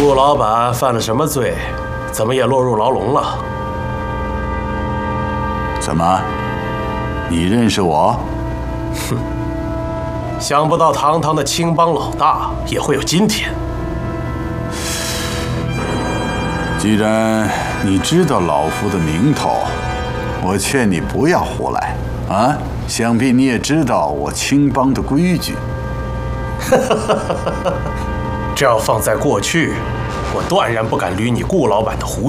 顾老板犯了什么罪？怎么也落入牢笼了？ 怎么？你认识我？ 哼，想不到堂堂的青帮老大也会有今天。 既然你知道老夫的名头，我劝你不要胡来啊！想必你也知道我青帮的规矩。 这要放在过去，我断然不敢捋你顾老板的胡